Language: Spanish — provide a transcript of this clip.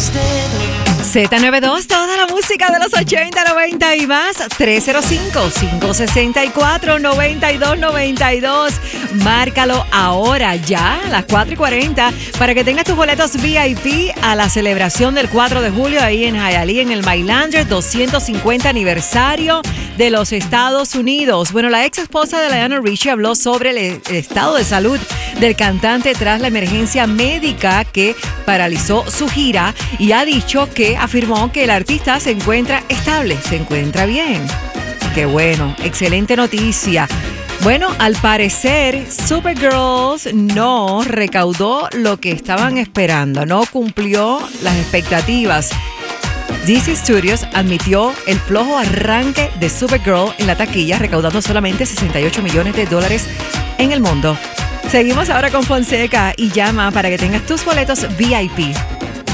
Z92, toda la música de los 80, 90 y más. 305-564-9292. Márcalo ahora, ya, a las 4:40, para que tengas tus boletos VIP a la celebración del 4 de julio ahí en Hialeah, en el Mailander, 250 aniversario de los Estados Unidos. Bueno, la ex esposa de Lionel Richie habló sobre el estado de salud del cantante tras la emergencia médica que paralizó su gira, y ha dicho que afirmó que el artista se encuentra estable, se encuentra bien. Qué bueno, excelente noticia. Bueno, al parecer, Supergirls no recaudó lo que estaban esperando, no cumplió las expectativas. DC Studios admitió el flojo arranque de Supergirl en la taquilla, recaudando solamente $68 millones en el mundo. Seguimos ahora con Fonseca y llama para que tengas tus boletos VIP.